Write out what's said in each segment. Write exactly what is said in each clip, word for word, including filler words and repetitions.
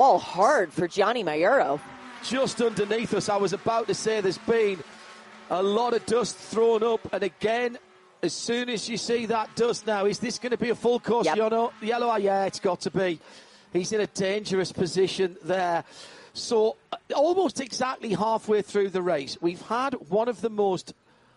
ball hard for Gianni Maiero. Just underneath us. I was about to say there's been a lot of dust thrown up, and again, as soon as you see that dust now, is this going to be a full course Yep. yellow? Yellow? Yeah, it's got to be. He's in a dangerous position there. So almost exactly halfway through the race, we've had one of the most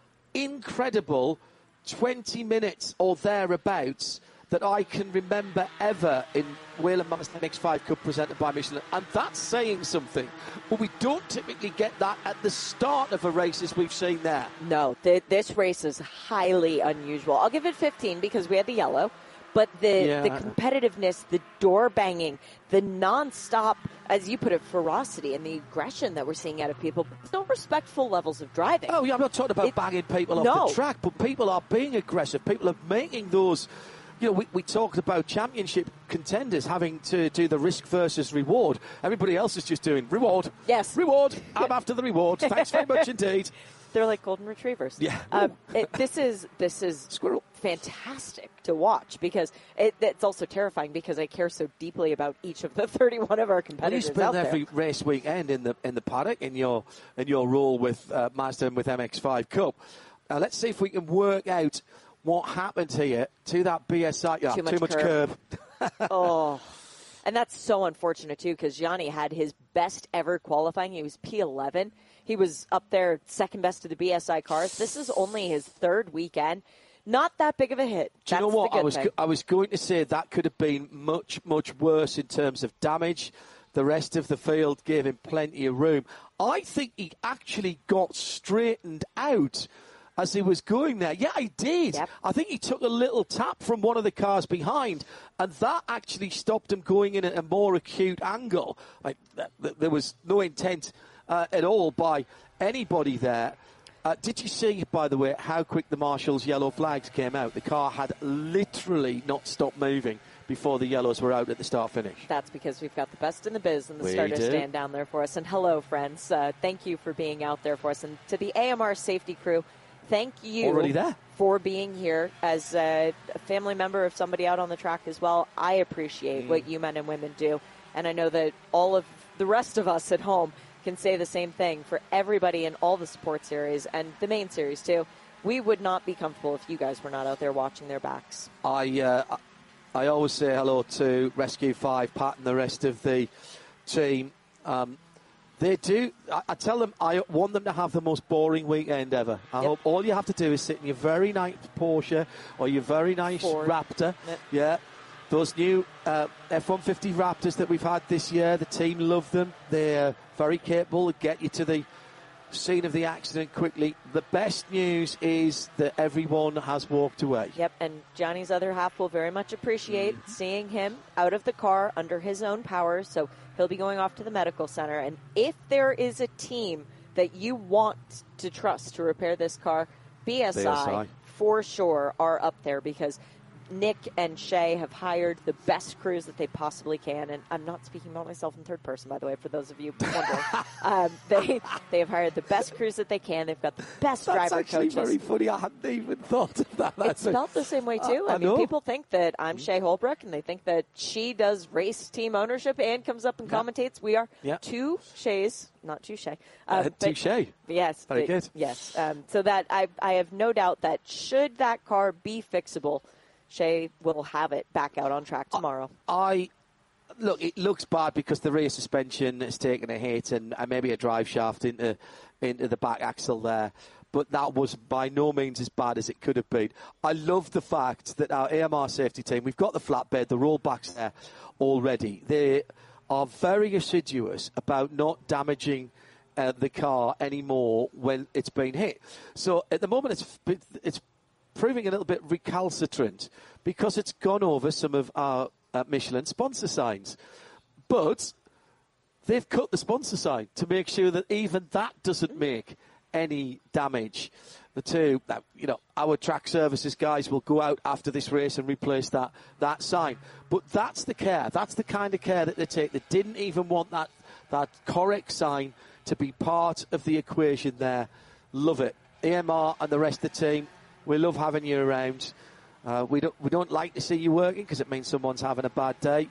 incredible twenty minutes or thereabouts that I can remember ever in Whelen Masters M X five Cup presented by Michelin, and that's saying something. But we don't typically get that at the start of a race as we've seen there. No, th- this race is highly unusual. I'll give it fifteen because we had the yellow, but the, Yeah. the competitiveness, the door banging, the nonstop, as you put it, ferocity and the aggression that we're seeing out of people, but still respectful levels of driving. Oh, yeah, I'm not talking about It- banging people off no. the track, but people are being aggressive. People are making those. You know, we, we talked about championship contenders having to do the risk versus reward. Everybody else is just doing reward. Yes. Reward. I'm after the reward. Thanks very much indeed. They're like golden retrievers. Yeah. Um, it, this is this is Squirrel. fantastic to watch because it, it's also terrifying because I care so deeply about each of the thirty-one of our Well, you competitors spend out there. every race weekend in the in the paddock in your in your role with uh, Mazda and with M X five Cup. Now let's see if we can work out what happened here to that B S I. Yeah, Too much too much curb. curb. Oh, and that's so unfortunate too because Gianni had his best ever qualifying. He was P eleven. He was up there second best of the B S I cars. This is only his third weekend. Not that big of a hit. Do you That's know what? the I good was thing. go- I was going to say that could have been much much worse in terms of damage. The rest of the field gave him plenty of room. I think he actually got straightened out as he was going there. Yeah, he did. Yep. I think he took a little tap from one of the cars behind, and that actually stopped him going in at a more acute angle. Like th- th- there was no intent uh, at all by anybody there. Uh, did you see, by the way, how quick the Marshall's yellow flags came out? The car had literally not stopped moving before the yellows were out at the start-finish. That's because we've got the best in the biz and the We starters do. stand down there for us. And hello, friends. Uh, thank you for being out there for us. And to the A M R safety crew, thank you Already there. for being here as a, a family member of somebody out on the track as well. I appreciate Mm. what you men and women do. And I know that all of the rest of us at home can say the same thing for everybody in all the support series and the main series too. We would not be comfortable if you guys were not out there watching their backs. I uh, I always say hello to Rescue five, Pat and the rest of the team. Um, they do. I, I tell them I want them to have the most boring weekend ever. I Yep. hope all you have to do is sit in your very nice Porsche or your very nice Ford. Raptor. Yep. Yeah. Those new uh, F one fifty Raptors that we've had this year, the team love them. They're very capable of get you to the scene of the accident quickly. The best news is that everyone has walked away. Yep, and Johnny's other half will very much appreciate seeing him out of the car under his own power, so he'll be going off to the medical center. And if there is a team that you want to trust to repair this car, B S I, B S I. for sure are up there because Nick and Shay have hired the best crews that they possibly can, and I'm not speaking about myself in third person, by the way, for those of you wondering. um, they they have hired the best crews that they can. They've got the best That's driver actually coaches. very funny. I hadn't even thought of that. It's That's a- spelled the same way too. I- I, I mean, know. people think that I'm Shay Holbrook, and they think that she does race team ownership and comes up and Yeah. commentates. We are Yeah. two Shays, not two Shay. Uh, but- touche. Yes, Very but- good. Yes, um, so that I I have no doubt that should that car be fixable, Shay will have it back out on track tomorrow. I look. It looks bad because the rear suspension has taken a hit and, and maybe a drive shaft into into the back axle there. But that was by no means as bad as it could have been. I love the fact that our A M R safety team, we've got the flatbed, the rollbacks there already. They are very assiduous about not damaging uh, the car anymore when it's been hit. So at the moment, it's it's proving a little bit recalcitrant because it's gone over some of our uh, Michelin sponsor signs. But they've cut the sponsor sign to make sure that even that doesn't make any damage. The two, uh, you know, our track services guys will go out after this race and replace that, that sign. But that's the care. That's the kind of care that they take. They didn't even want that, that correct sign to be part of the equation there. Love it. A M R and the rest of the team, we love having you around. Uh, we don't we don't like to see you working because it means someone's having a bad day.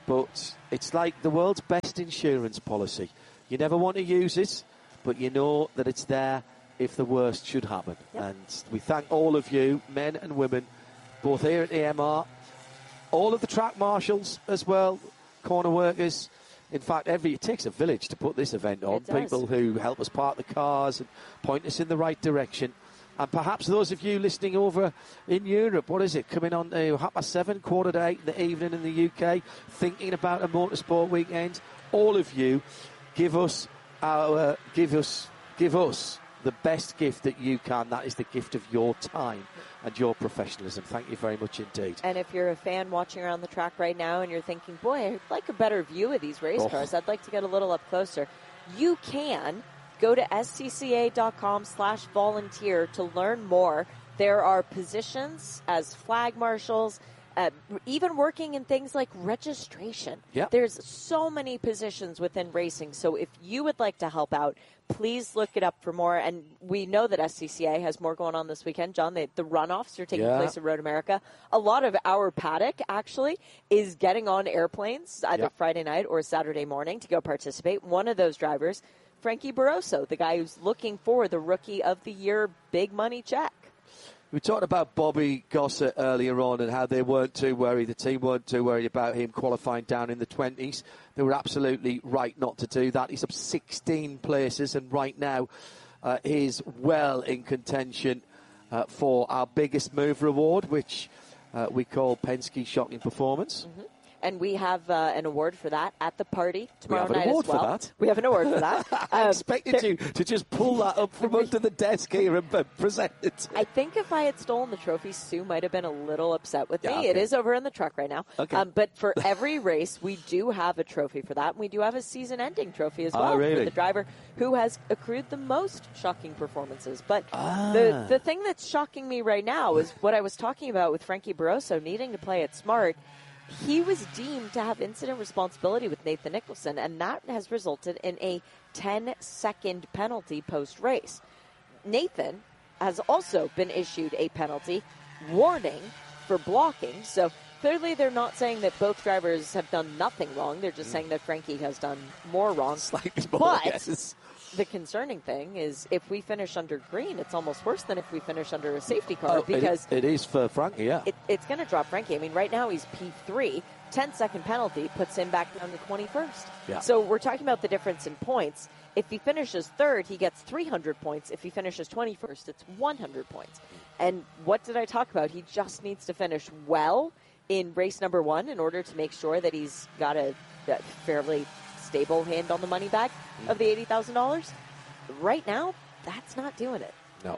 but it's like the world's best insurance policy. You never want to use it, but you know that it's there if the worst should happen. Yep. And we thank all of you, men and women, both here at A M R, all of the track marshals as well, corner workers. In fact, every it takes a village to put this event on. People who help us park the cars and point us in the right direction. And perhaps those of you listening over in Europe, what is it, coming on to half past seven, quarter to eight in the evening in the U K, thinking about a motorsport weekend, all of you, give us our, give us, give us the best gift that you can. That is the gift of your time and your professionalism. Thank you very much indeed. And if you're a fan watching around the track right now and you're thinking, boy, I'd like a better view of these race oh. cars, I'd like to get a little up closer, you can go to scca.com slash volunteer to learn more. There are positions as flag marshals, uh, even working in things like registration. Yep. There's so many positions within racing. So if you would like to help out, please look it up for more. And we know that S C C A has more going on this weekend. John, they, the runoffs are taking yeah. place at Road America. A lot of our paddock, actually, is getting on airplanes either yep. Friday night or Saturday morning to go participate. One of those drivers, Frankie Barroso, the guy who's looking for the Rookie of the Year big money check. We talked about Bobby Gossett earlier on and how they weren't too worried, the team weren't too worried about him qualifying down in the twenties. They were absolutely right not to do that. He's up sixteen places and right now uh, he's well in contention uh, for our biggest mover award, which uh, we call Penske Shocking Performance. Mm-hmm. And we have uh, an award for that at the party tomorrow night as well. We have an award for that. We have an award for that. I um, expected there, you to just pull that up from under the desk here and uh, present it. I think if I had stolen the trophy, Sue might have been a little upset with me. Yeah, okay. It is over in the truck right now. Okay. Um, but for every race, we do have a trophy for that. And we do have a season-ending trophy as well oh, really? for the driver who has accrued the most shocking performances. But ah. the, the thing that's shocking me right now is what I was talking about with Frankie Barroso needing to play it smart. He was deemed to have incident responsibility with Nathan Nicholson, and that has resulted in a ten-second penalty post-race. Nathan has also been issued a penalty warning for blocking, so clearly they're not saying that both drivers have done nothing wrong. They're just mm. saying that Frankie has done more wrong. Slightly more, but yes. The concerning thing is if we finish under green, it's almost worse than if we finish under a safety car oh, because it, it is for Frankie, yeah. It, it's going to drop Frankie. I mean, right now he's P three. ten-second penalty puts him back down to twenty-first. Yeah. So we're talking about the difference in points. If he finishes third, he gets three hundred points. If he finishes twenty-first, it's one hundred points. And what did I talk about? He just needs to finish well in race number one in order to make sure that he's got a, a fairly stable hand on the money bag of the eighty thousand dollars. Right now, that's not doing it. No.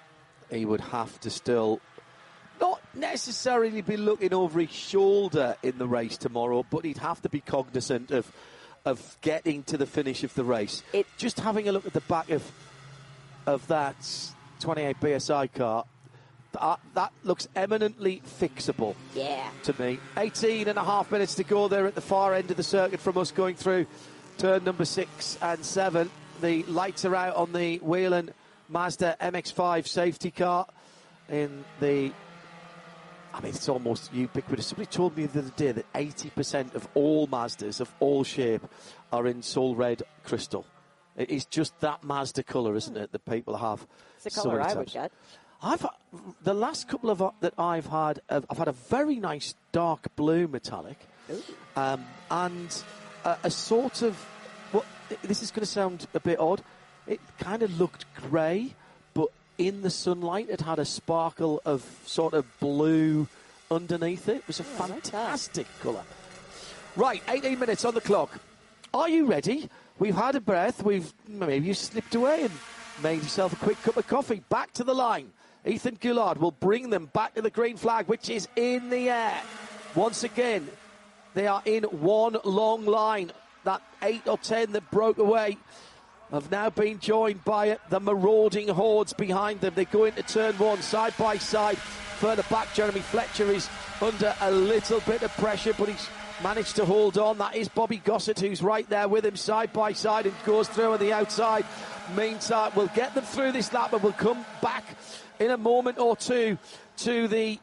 He would have to still not necessarily be looking over his shoulder in the race tomorrow, but he'd have to be cognizant of of getting to the finish of the race. It, Just having a look at the back of of that twenty-eight P S I car, that, that looks eminently fixable. Yeah. To me. eighteen and a half minutes to go there at the far end of the circuit from us going through turn number six and seven. The lights are out on the Whelen Mazda M X five safety car in the... I mean, it's almost ubiquitous. Somebody told me the other day that eighty percent of all Mazdas of all shape are in soul red crystal. It is just that Mazda colour, isn't it, that people have? It's the colour I would get. I've the last couple of uh, that I've had, uh, I've had a very nice dark blue metallic, um, and a, a sort of what well, this is going to sound a bit odd. It kind of looked grey, but in the sunlight, it had a sparkle of sort of blue underneath it. It was a oh, fantastic like colour. Right, eighteen minutes on the clock. Are you ready? We've had a breath. We've maybe you slipped away and made yourself a quick cup of coffee. Back to the line. Ethan Goulard will bring them back to the green flag, which is in the air. Once again, they are in one long line. That eight or ten that broke away have now been joined by the marauding hordes behind them. They go into turn one, side by side. Further back, Jeremy Fletcher is under a little bit of pressure, but he's managed to hold on. That is Bobby Gossett, who's right there with him side by side and goes through on the outside. Meantime, we'll get them through this lap and we'll come back in a moment or two to the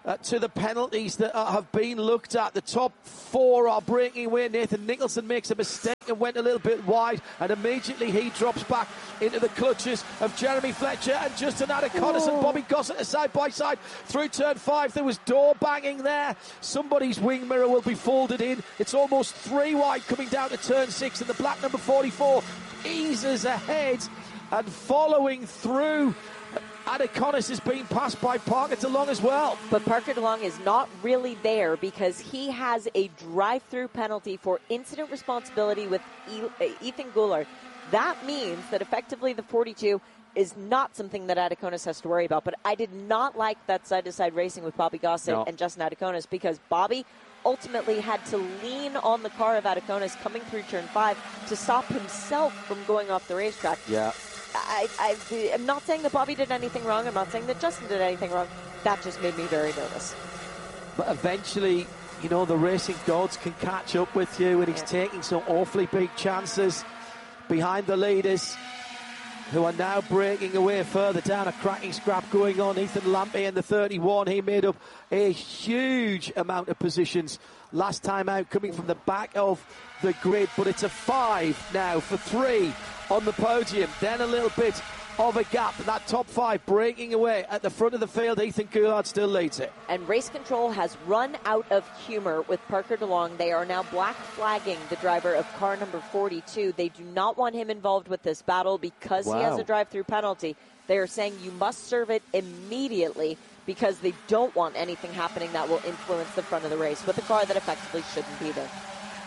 uh, to the penalties that uh, have been looked at. The top four are breaking away. Nathan Nicholson makes a mistake and went a little bit wide, and immediately he drops back into the clutches of Jeremy Fletcher and Justin Adaconis and Bobby Gossett are side by side through turn five. There was door banging there. Somebody's wing mirror will be folded in. It's almost three wide coming down to turn six, and the black number forty-four eases ahead and following through. Adaconis is being passed by Parker DeLong as well. But Parker DeLong is not really there because he has a drive-through penalty for incident responsibility with Ethan Goulart. That means that effectively the forty-two is not something that Adaconis has to worry about. But I did not like that side-to-side racing with Bobby Gossett no. and Justin Adaconis because Bobby ultimately had to lean on the car of Adaconis coming through turn five to stop himself from going off the racetrack. Yeah. I, I, I'm not saying that Bobby did anything wrong. I'm not saying that Justin did anything wrong. That just made me very nervous. But eventually, you know, the racing gods can catch up with you, and he's yeah. taking some awfully big chances behind the leaders, who are now breaking away further down. A cracking scrap going on. Ethan Lampe in the thirty-one. He made up a huge amount of positions last time out, coming from the back of the grid. But it's a five now for three on the podium. Then a little bit of a gap. That top five breaking away at the front of the field. Ethan Goulart still leads it. And Race Control has run out of humor with Parker DeLong. They are now black flagging the driver of car number forty-two. They do not want him involved with this battle because wow. he has a drive-through penalty. They are saying you must serve it immediately because they don't want anything happening that will influence the front of the race with a car that effectively shouldn't be there.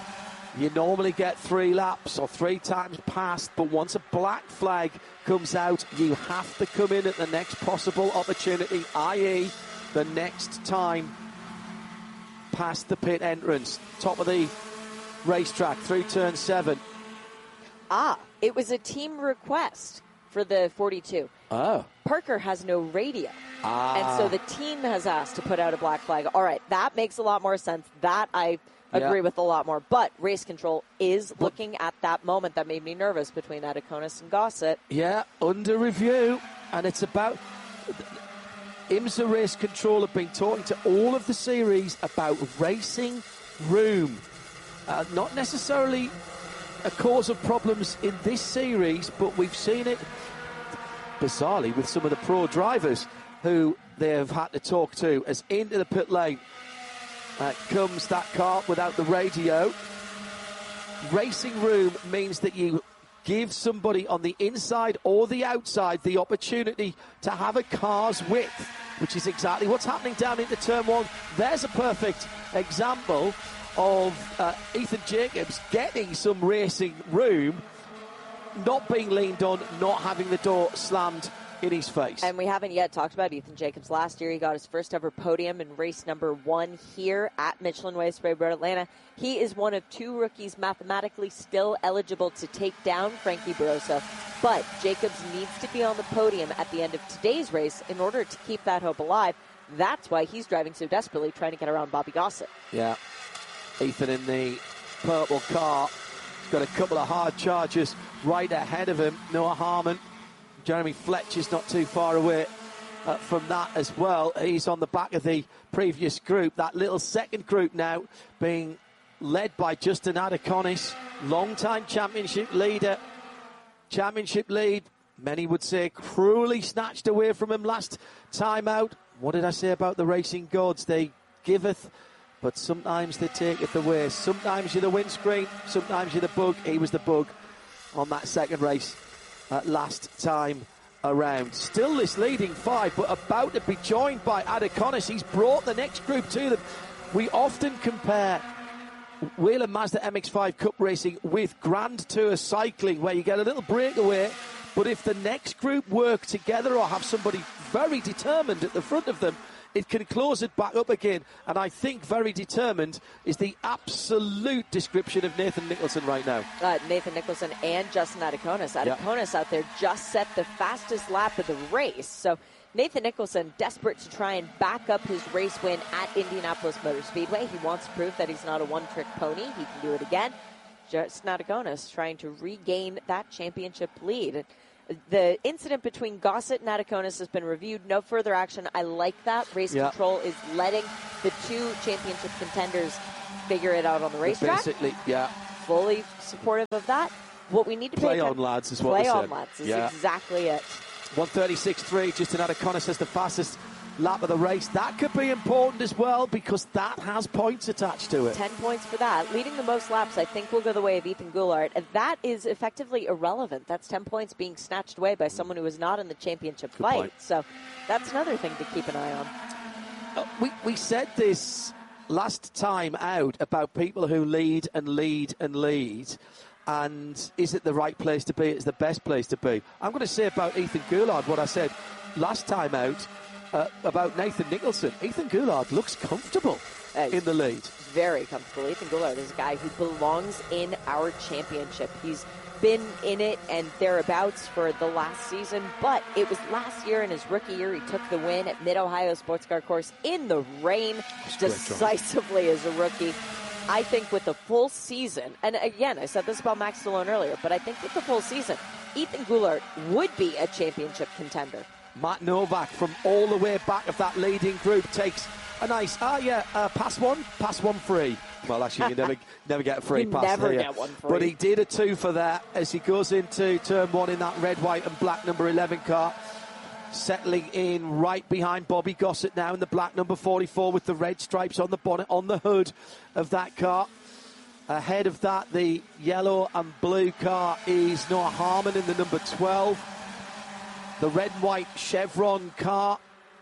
You normally get three laps or three times passed, but once a black flag comes out, you have to come in at the next possible opportunity, that is the next time past the pit entrance. Top of the racetrack through turn seven. Ah, it was a team request for the forty-two. Oh. Parker has no radio. Ah. And so the team has asked to put out a black flag. All right, that makes a lot more sense. That I... agree yeah. with a lot more. But Race Control is but, looking at that moment that made me nervous between Adaconis and Gossett. Yeah, under review. And it's about... IMSA Race Control have been talking to all of the series about racing room. Uh, not necessarily a cause of problems in this series, but we've seen it, bizarrely, with some of the pro drivers who they have had to talk to as into the pit lane Uh, comes that car without the radio. Racing room means that you give somebody on the inside or the outside the opportunity to have a car's width, which is exactly what's happening down into turn one. There's a perfect example of uh, Ethan Jacobs getting some racing room, not being leaned on, not having the door slammed in his face. And we haven't yet talked about Ethan Jacobs. Last year he got his first ever podium in race number one here at Michelin Way Sprague Road, Atlanta. He is one of two rookies mathematically still eligible to take down Frankie Barroso. But Jacobs needs to be on the podium at the end of today's race in order to keep that hope alive. That's why he's driving so desperately, trying to get around Bobby Gossett. Yeah. Ethan in the purple car. He's got a couple of hard chargers right ahead of him. Noah Harmon. Jeremy Fletcher's not too far away uh, from that as well. He's on the back of the previous group. That little second group now being led by Justin Adaconis, long-time championship leader. Championship lead, many would say, cruelly snatched away from him last time out. What did I say about the racing gods? They giveth, but sometimes they taketh away. Sometimes you're the windscreen, sometimes you're the bug. He was the bug on that second race. Uh, last time around. Still this leading five, but about to be joined by Adaconis. He's brought the next group to them. We often compare Whelen Mazda M X five Cup racing with Grand Tour cycling, where you get a little breakaway, but if the next group work together or have somebody very determined at the front of them, it can close it back up again. And I think very determined is the absolute description of Nathan Nicholson right now. Uh, Nathan Nicholson and Justin Adaconis. Adaconis yeah. out there just set the fastest lap of the race. So Nathan Nicholson, desperate to try and back up his race win at Indianapolis Motor Speedway. He wants to prove that he's not a one-trick pony. He can do it again. Justin Adaconis trying to regain that championship lead. The incident between Gossett and Adakonis has been reviewed. No further action. I like that. Race yeah. Control is letting the two championship contenders figure it out on the racetrack. Basically, yeah. Fully supportive of that. What we need to play pay on, lads, is what play we said. on, lads, is yeah. exactly it. one thirty-six point three, Justin Adakonis says the fastest lap of the race. That could be important as well because that has points attached to it. Ten points for that. Leading the most laps, I think, will go the way of Ethan Goulart. And that is effectively irrelevant. That's ten points being snatched away by someone who is not in the championship Good fight. point. So that's another thing to keep an eye on. Uh, we, we said this last time out about people who lead and lead and lead. And is it the right place to be? It's the best place to be. I'm going to say about Ethan Goulart what I said last time out uh, about Nathan Nicholson. Ethan Goulart looks comfortable uh, in the lead. Very comfortable. Ethan Goulart is a guy who belongs in our championship. He's been in it and thereabouts for the last season, but it was last year in his rookie year he took the win at Mid-Ohio Sports Car Course in the rain decisively as a rookie. I think with the full season, and again, I said this about Max Stallone earlier, but I think with the full season, Ethan Goulart would be a championship contender. Matt Novak from all the way back of that leading group takes a nice, ah yeah, uh, pass one, pass one free. Well, actually, you never never get a free you pass never there. Get one free. But he did a two for that as he goes into turn one in that red, white and black number eleven car. Settling in right behind Bobby Gossett now in the black number forty-four with the red stripes on the bonnet, on the hood of that car. Ahead of that, the yellow and blue car is Noah Harmon in the number twelve. The red and white Chevron car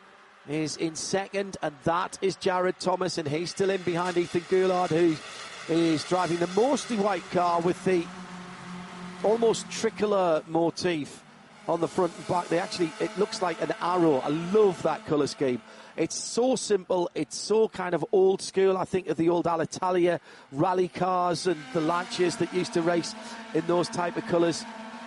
is in second, and that is Jared Thomas, and he's still in behind Ethan Goulart, who is driving the mostly white car with the almost tricolor motif on the front and back. They actually, it looks like an arrow. I love that colour scheme. It's so simple. It's so kind of old school. I think of the old Alitalia rally cars and the Lancias that used to race in those type of colours.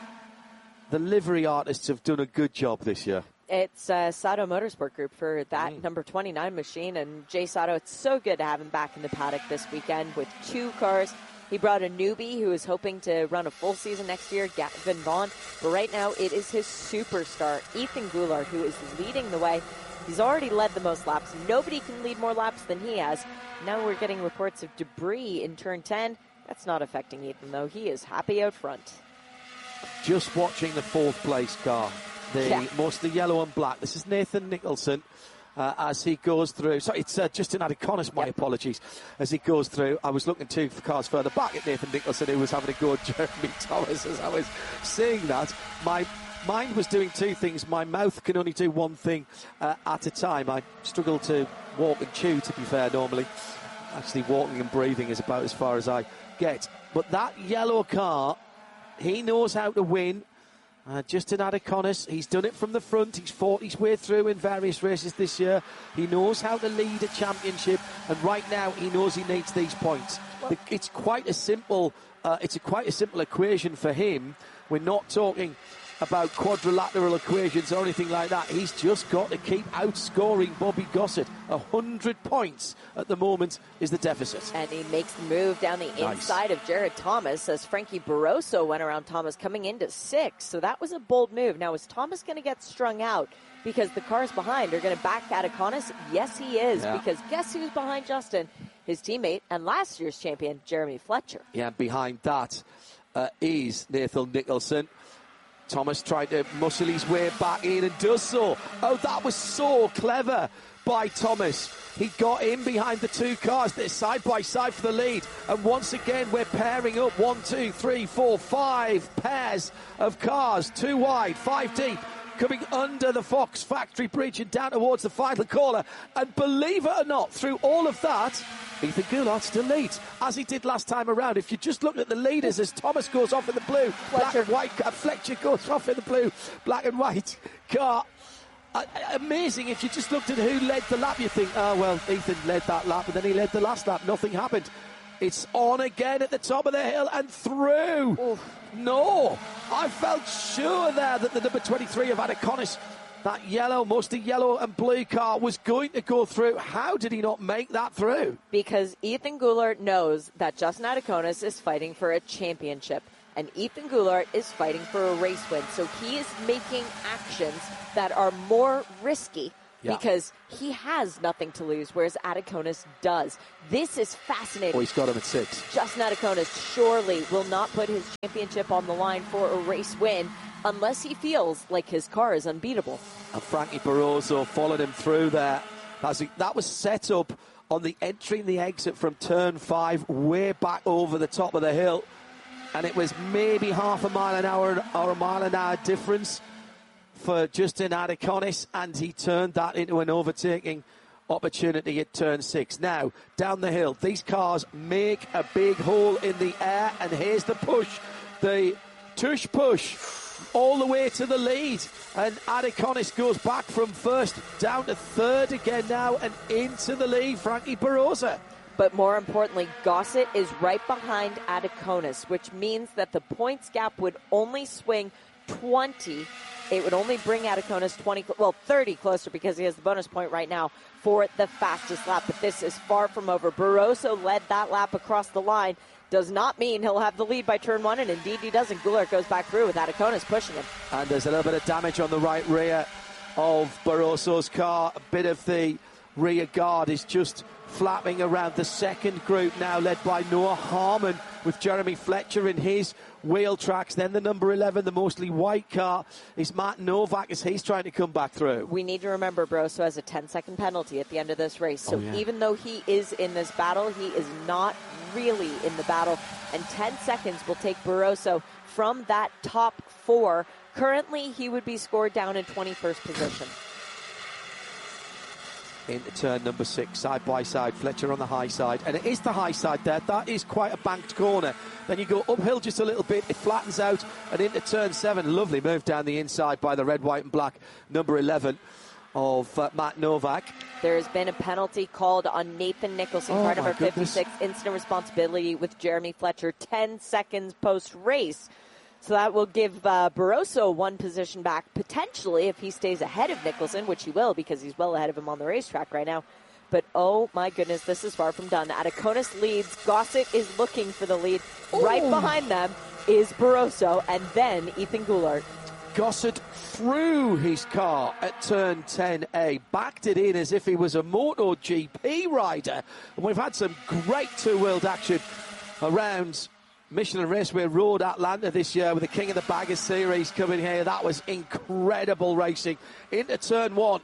The livery artists have done a good job this year. It's uh, Sato Motorsport Group for that Mm. number twenty-nine machine. And Jay Sato, it's so good to have him back in the paddock this weekend with two cars. He brought a newbie who is hoping to run a full season next year, Gavin Vaughn. But right now, it is his superstar, Ethan Goulart, who is leading the way. He's already led the most laps. Nobody can lead more laps than he has. Now we're getting reports of debris in turn ten. That's not affecting Ethan, though. He is happy out front. Just watching the fourth place car. The Yeah. mostly yellow and black. This is Nathan Nicholson. Uh, as he goes through, sorry, it's uh, Justin Adakonis, my yep. apologies. As he goes through, I was looking two cars further back at Nathan Nicholson, who was having a go at Jeremy Thomas. As I was saying that, my mind was doing two things. My mouth can only do one thing uh, at a time. I struggle to walk and chew, to be fair, normally. Actually, walking and breathing is about as far as I get. But that yellow car, he knows how to win. Uh, Justin Adakonis, he's done it from the front. He's fought his way through in various races this year. He knows how to lead a championship, and right now he knows he needs these points. The, it's quite a simple, uh, it's a quite a simple equation for him. We're not talking about quadrilateral equations or anything like that. He's just got to keep outscoring Bobby Gossett. A hundred points at the moment is the deficit. And he makes the move down the Nice. inside of Jared Thomas as Frankie Barroso went around Thomas coming into six. So that was a bold move. Now, is Thomas going to get strung out because the cars behind are going to back Adakonis? Yes, he is, Yeah. because guess who's behind Justin? His teammate and last year's champion, Jeremy Fletcher. Yeah, behind that uh, is Nathan Nicholson. Thomas tried to muscle his way back in and does so. Oh, that was so clever by Thomas. He got in behind the two cars. They're side by side for the lead. And once again, we're pairing up one, two, three, four, five pairs of cars. Two wide, five deep, coming under the Fox Factory Bridge and down towards the final corner. And believe it or not, through all of that, Ethan Goulart still leads, as he did last time around. If you just look at the leaders as Thomas goes off in the blue, black and white, uh, Fletcher goes off in the blue, black and white car. Uh, amazing. If you just looked at who led the lap, you think, oh, well, Ethan led that lap, and then he led the last lap. Nothing happened. It's on again at the top of the hill and through. Oof. No, I felt sure there that the number twenty-three of Adakonis that yellow, mostly yellow and blue car was going to go through. How did he not make that through? Because Ethan Goulart knows that Justin Adaconis is fighting for a championship, and Ethan Goulart is fighting for a race win. So he is making actions that are more risky yeah. because he has nothing to lose, whereas Adaconis does. This is fascinating. Oh, he's got him at six. Justin Adaconis surely will not put his championship on the line for a race win unless he feels like his car is unbeatable. And Frankie Barroso followed him through there. That was set up on the entry and the exit from turn five, way back over the top of the hill. And it was maybe half a mile an hour or a mile an hour difference for Justin Adaconis, and he turned that into an overtaking opportunity at turn six. Now, down the hill, these cars make a big hole in the air, and here's the push, the tush push, all the way to the lead, and Adaconis goes back from first down to third again now and into the lead, Frankie Barroso. But more importantly, Gossett is right behind Adaconis, which means that the points gap would only swing twenty. It would only bring Adaconis twenty, well, thirty closer, because he has the bonus point right now for the fastest lap. But this is far from over. Barroso led that lap across the line. Does not mean he'll have the lead by turn one, and indeed he doesn't. Goulart goes back through with Adaconis pushing him. And there's a little bit of damage on the right rear of Barroso's car. A bit of the rear guard is just flapping around. The second group now led by Noah Harmon with Jeremy Fletcher in his wheel tracks. Then the number eleven, the mostly white car, is Matt Novak as he's trying to come back through. We need to remember Barroso has a ten-second penalty at the end of this race. So oh, yeah. even though he is in this battle, he is not really in the battle. And ten seconds will take Barroso from that top four. Currently, he would be scored down in twenty-first position. Into turn number six, side by side, Fletcher on the high side, and it is the high side there. That is quite a banked corner. Then you go uphill just a little bit, it flattens out, and into turn seven. Lovely move down the inside by the red, white and black number eleven of uh, Matt Novak. There has been a penalty called on Nathan Nicholson, oh car number goodness. fifty-six, incident responsibility with Jeremy Fletcher, ten seconds post-race. So that will give uh, Barroso one position back, potentially, if he stays ahead of Nicholson, which he will because he's well ahead of him on the racetrack right now. But, oh, my goodness, this is far from done. Adaconis leads. Gossett is looking for the lead. Ooh. Right behind them is Barroso and then Ethan Goulart. Gossett threw his car at turn ten A, backed it in as if he was a MotoGP rider. And we've had some great two-wheeled action around Michelin Raceway Road, Atlanta this year with the King of the Baggers series coming here. That was incredible racing. Into turn one.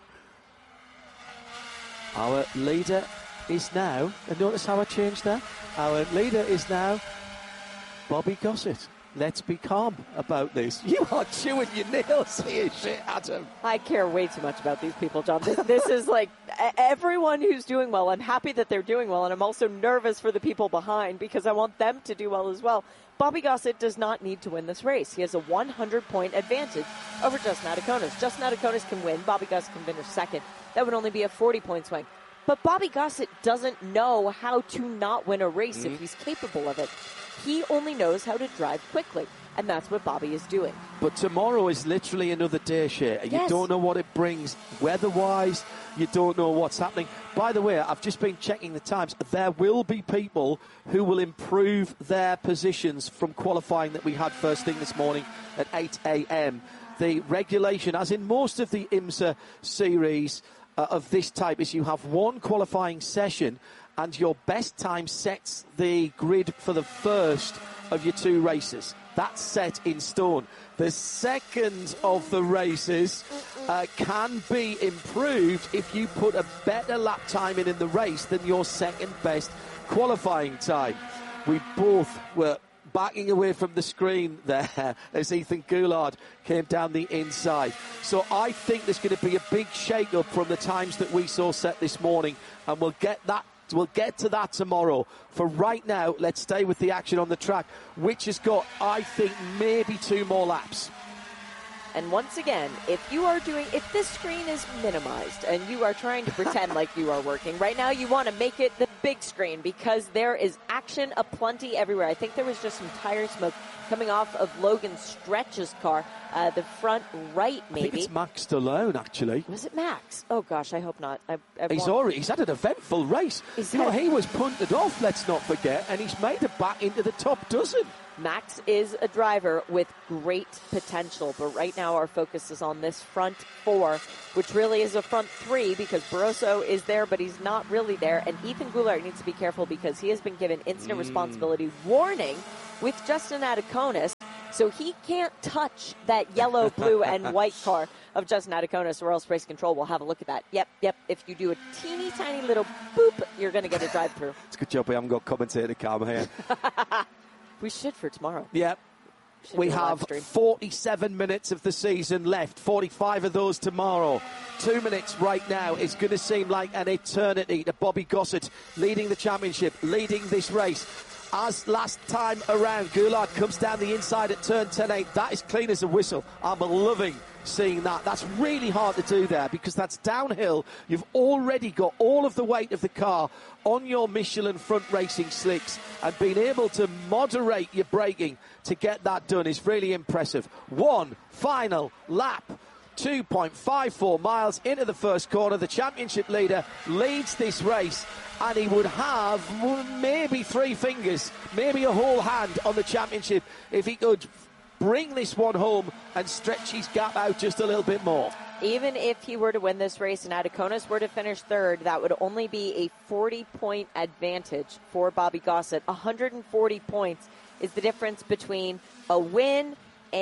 Our leader is now, and notice how I changed that? Our leader is now Bobby Gossett. Let's be calm about this. You are chewing your nails here, shit, Adam. I care way too much about these people, John. This, this is like everyone who's doing well. I'm happy that they're doing well, and I'm also nervous for the people behind because I want them to do well as well. Bobby Gossett does not need to win this race. He has a one hundred point advantage over Justin Adaconis. Justin Adaconis can win. Bobby Gossett can finish second. That would only be a forty point swing. But Bobby Gossett doesn't know how to not win a race mm-hmm. if he's capable of it. He only knows how to drive quickly, and that's what Bobby is doing. But tomorrow is literally another day, Shay. You yes. don't know what it brings weather-wise. You don't know what's happening. By the way, I've just been checking the times. There will be people who will improve their positions from qualifying that we had first thing this morning at eight a.m. The regulation, as in most of the IMSA series uh, of this type, is you have one qualifying session and your best time sets the grid for the first of your two races. That's set in stone. The second of the races uh, can be improved if you put a better lap time in in the race than your second best qualifying time. We both were backing away from the screen there as Ethan Goulart came down the inside. So I think there's going to be a big shake-up from the times that we saw set this morning, and we'll get that We'll get to that tomorrow. For right now, let's stay with the action on the track, which has got, I think, maybe two more laps. And once again, if you are doing, if this screen is minimized and you are trying to pretend like you are working, right now you want to make it the big screen because there is action aplenty everywhere. I think there was just some tire smoke coming off of Logan Stretch's car, uh, the front right, maybe. I think it's Max Stallone, actually. Was it Max? Oh, gosh, I hope not. I, I he's, already, he's had an eventful race. He's you know, had... he was punted off, let's not forget, and he's made it back into the top dozen. Max is a driver with great potential, but right now our focus is on this front four, which really is a front three because Barroso is there, but he's not really there. And Ethan Goulart needs to be careful because he has been given incident mm. responsibility warning with Justin Adaconis, so he can't touch that yellow, blue, and white car of Justin Adaconis, or else Race Control will have a look at that. Yep, yep, if you do a teeny tiny little boop, you're going to get a drive-through. It's a good job we haven't got commentator camera here. We should for tomorrow. Yep. We, we have forty-seven minutes of the season left, forty-five of those tomorrow. Two minutes right now is going to seem like an eternity to Bobby Gossett leading the championship, leading this race. As last time around, Goulart comes down the inside at turn ten eight. That is clean as a whistle. I'm loving seeing that. That's really hard to do there because that's downhill. You've already got all of the weight of the car on your Michelin front racing slicks, and being able to moderate your braking to get that done is really impressive. One final lap. two point five four miles into the first corner. The championship leader leads this race, and he would have maybe three fingers, maybe a whole hand on the championship if he could bring this one home and stretch his gap out just a little bit more. Even if he were to win this race and Adaconis were to finish third, that would only be a forty-point advantage for Bobby Gossett. one hundred forty points is the difference between a win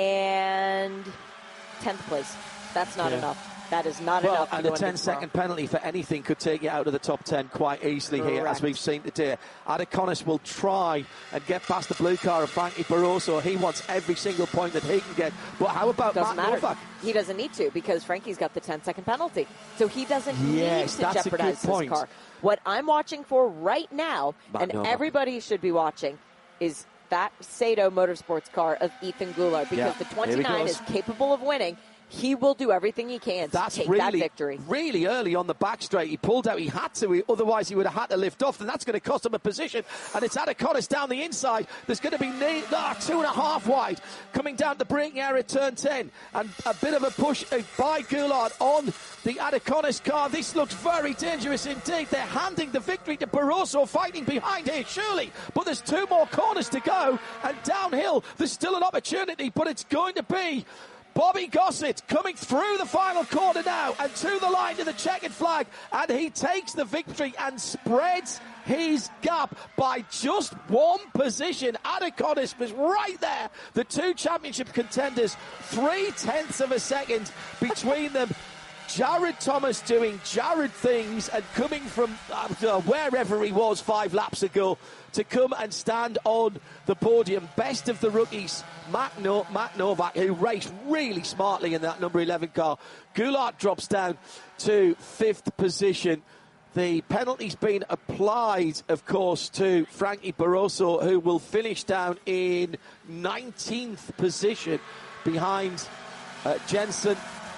and tenth place. That's not yeah. enough. That is not well, enough. And a ten-second penalty for anything could take you out of the top ten quite easily Correct. Here, as we've seen today. Adaconis will try and get past the blue car of Frankie Barroso. He wants every single point that he can get. But how about doesn't Matt matter. Novak? He doesn't need to because Frankie's got the ten-second penalty. So he doesn't yes, need to that's jeopardize a good point. his car. What I'm watching for right now, Matt and Novak. everybody should be watching, is that Sato Motorsports car of Ethan Goulart, because yeah. the twenty-nine is capable of winning. He will do everything he can that's to take really, that victory. Really early on the back straight. He pulled out. He had to. He, otherwise, he would have had to lift off, and that's going to cost him a position. And it's Adaconis down the inside. There's going to be oh, two and a half wide coming down the braking area at turn ten. And a bit of a push by Goulart on the Adaconis car. This looks very dangerous indeed. They're handing the victory to Barroso, fighting behind here, surely. But there's two more corners to go. And downhill, there's still an opportunity, but it's going to be Bobby Gossett coming through the final corner now and to the line to the checkered flag, and he takes the victory and spreads his gap by just one position. Adaconis was right there. The two championship contenders, three tenths of a second between them. Jared Thomas doing Jared things and coming from uh, wherever he was five laps ago to come and stand on the podium. Best of the rookies, Matt, no- Matt Novak, who raced really smartly in that number eleven car. Goulart drops down to fifth position. The penalty's been applied, of course, to Frankie Barroso, who will finish down in nineteenth position behind uh, Jensen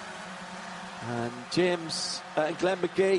and James uh, Glenn McGee.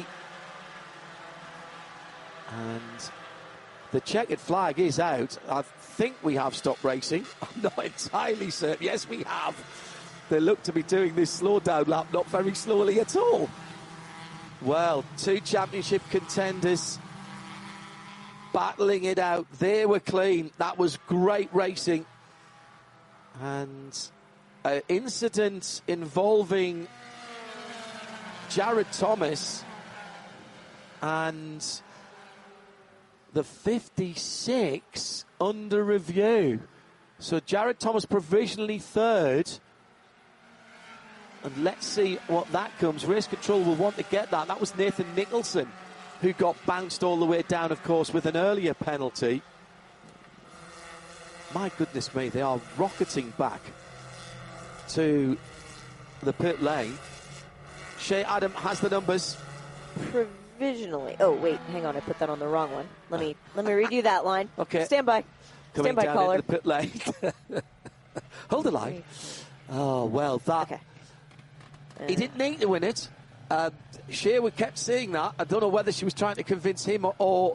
And the checkered flag is out. I think we have stopped racing. I'm not entirely certain. Yes, we have. They look to be doing this slow down lap not very slowly at all. Well, two championship contenders battling it out. They were clean. That was great racing. And an incident involving Jared Thomas and the fifty-six under review. So Jared Thomas provisionally third. And let's see what that comes. Race Control will want to get that. That was Nathan Nicholson, who got bounced all the way down, of course, with an earlier penalty. My goodness me, they are rocketing back to the pit lane. Shea Adam has the numbers. Provisionally. Oh, wait, hang on. I put that on the wrong one. Let me let me read you that line. Okay. Stand by. Coming Stand by, down caller. into the pit lane. Hold the line. Oh, well, that... Okay. Uh, he didn't need to win it. Uh, Shea kept saying that. I don't know whether she was trying to convince him or, or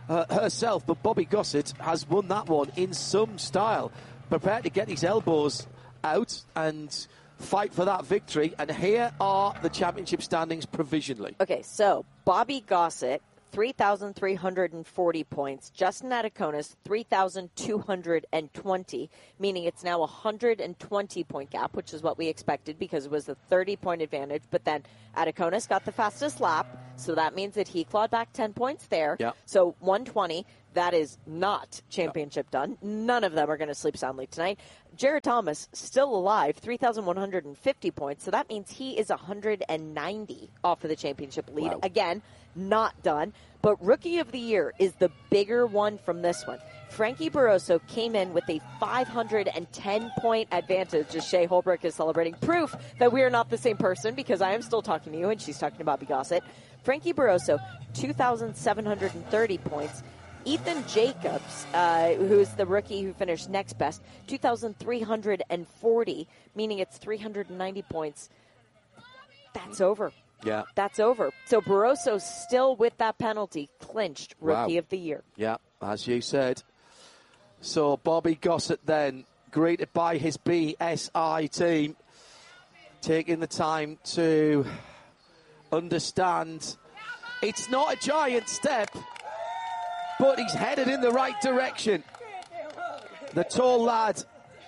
uh, herself, but Bobby Gossett has won that one in some style. Prepared to get his elbows out and fight for that victory. And here are the championship standings provisionally. Okay, so Bobby Gossett, three thousand three hundred forty points. Justin Adakonis, three thousand two hundred twenty, meaning it's now a one hundred twenty point gap, which is what we expected because it was a thirty point advantage. But then Adakonis got the fastest lap, so that means that he clawed back ten points there. Yep. So one twenty, that is not championship yep. done. None of them are going to sleep soundly tonight. Jared Thomas, still alive, three thousand one hundred fifty points, so that means he is one hundred ninety off of the championship lead. Wow. Again, not done. But Rookie of the Year is the bigger one from this one. Frankie Barroso came in with a five hundred ten point advantage as Shea Holbrook is celebrating. Proof that we are not the same person because I am still talking to you and she's talking to Bobby Gossett. Frankie Barroso, two thousand seven hundred thirty points. Ethan Jacobs, uh, who's the rookie who finished next best, two thousand three hundred forty, meaning it's three hundred ninety points. That's over. Yeah. That's over. So Barroso still with that penalty clinched Rookie wow. of the Year. Yeah, as you said. So Bobby Gossett then, greeted by his B S I team, taking the time to understand it's not a giant step, but he's headed in the right direction. The tall lad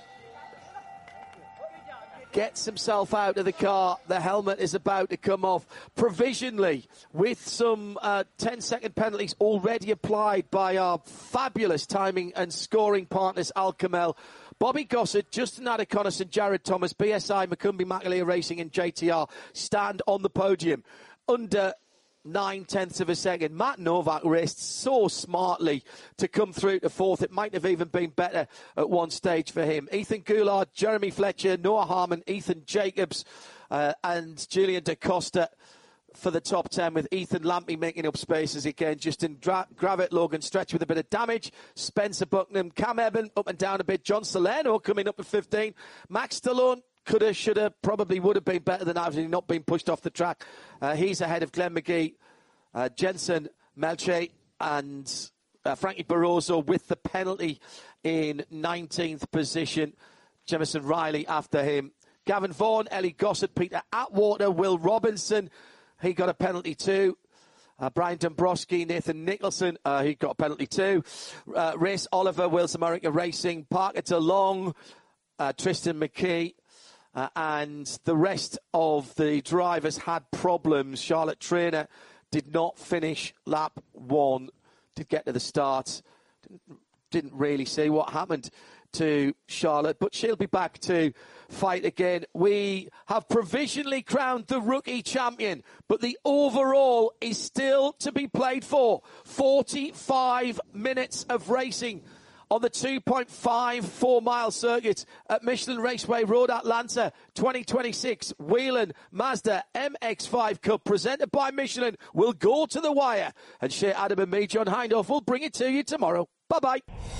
gets himself out of the car. The helmet is about to come off provisionally with some uh, ten-second penalties already applied by our fabulous timing and scoring partners, Al Kamel. Bobby Gossett, Justin Adakonis and Jared Thomas, B S I, Macumbi McAleer Racing and J T R stand on the podium under nine-tenths of a second. Matt Novak raced so smartly to come through to fourth. It might have even been better at one stage for him. Ethan Goulard, Jeremy Fletcher, Noah Harmon, Ethan Jacobs, uh, and Julian DaCosta for the top ten, with Ethan Lampy making up spaces again. Justin Dra- Gravett, Logan Stretch with a bit of damage. Spencer Bucknam, Cam Eben up and down a bit. John Salerno coming up at fifteen. Max Stallone could have, should have, probably would have been better than that had he not been pushed off the track. Uh, he's ahead of Glenn McGee, uh, Jensen Melche, and uh, Frankie Barroso with the penalty in nineteenth position. Jemison Riley after him. Gavin Vaughan, Ellie Gossett, Peter Atwater, Will Robinson. He got a penalty too. Uh, Brian Dombrowski, Nathan Nicholson, uh, he got a penalty too. Uh, Race Oliver, Wills America Racing, Parker DeLong, uh, Tristan McKee. Uh, and the rest of the drivers had problems. Charlotte Trainer did not finish lap one, did get to the start. Didn't, didn't really see what happened to Charlotte, but she'll be back to fight again. We have provisionally crowned the rookie champion, but the overall is still to be played for. forty-five minutes of racing on the two point five four mile circuit at Michelin Raceway Road, Atlanta, twenty twenty-six. Whelen Mazda M X five Cup, presented by Michelin, will go to the wire. And Shea Adam and me, John Hindhaugh, will bring it to you tomorrow. Bye-bye.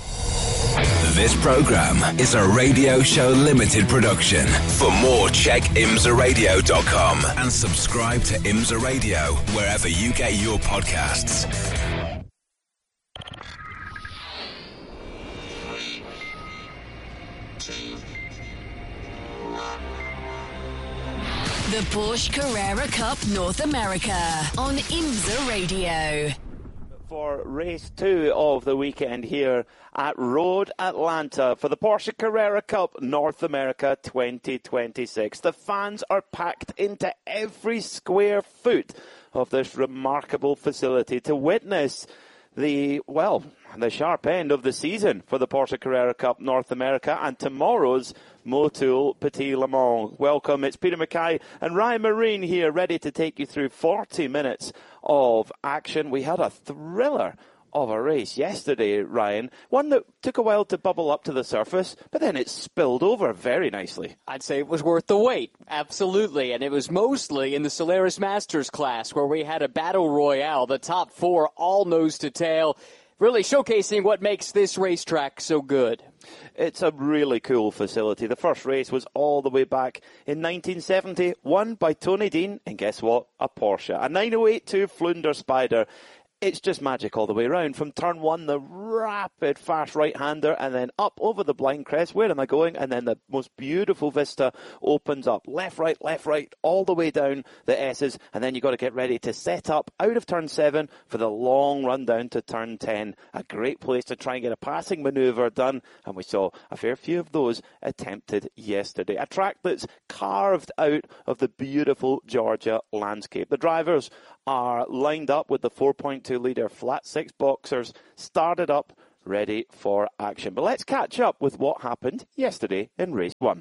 This program is a Radio Show Limited production. For more, check imsa radio dot com and subscribe to IMSA Radio wherever you get your podcasts. The Porsche Carrera Cup North America on IMSA Radio. For race two of the weekend here at Road Atlanta for the Porsche Carrera Cup North America twenty twenty-six. The fans are packed into every square foot of this remarkable facility to witness the, well, the sharp end of the season for the Porsche Carrera Cup North America and tomorrow's Motul Petit Le Mans. Welcome, it's Peter Mackay and Ryan Marine here, ready to take you through forty minutes of action. We had a thriller of a race yesterday, Ryan. One that took a while to bubble up to the surface, but then it spilled over very nicely. I'd say it was worth the wait, absolutely. And it was mostly in the Solaris Masters class where we had a battle royale, the top four all nose to tail, really showcasing what makes this racetrack so good. It's a really cool facility. The first race was all the way back in nineteen seventy, won by Tony Dean, and guess what? A Porsche. A nine oh eight two Flunder Spider. it's just magic all the way around. From turn one, the rapid, fast right-hander, and then up over the blind crest. Where am I going? And then the most beautiful vista opens up. Left, right, left, right, all the way down the S's. And then you've got to get ready to set up out of turn seven for the long run down to turn ten. A great place to try and get a passing manoeuvre done. And we saw a fair few of those attempted yesterday. A track that's carved out of the beautiful Georgia landscape. The drivers are lined up with the four point two litre flat six boxers, started up, ready for action. But let's catch up with what happened yesterday in race one.